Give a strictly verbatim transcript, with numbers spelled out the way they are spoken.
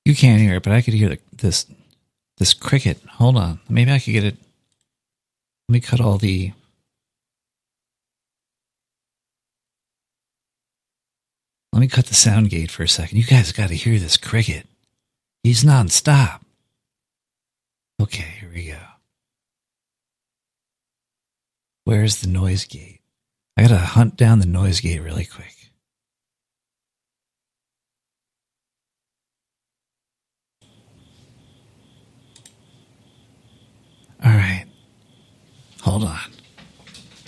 You can't hear it, but I could hear the, this this cricket. Hold on. Maybe I could get it. Let me cut all the... Let me cut the sound gate for a second. You guys got to hear this cricket. He's nonstop. Okay, here we go. Where's the noise gate? I got to hunt down the noise gate really quick. All right. Hold on.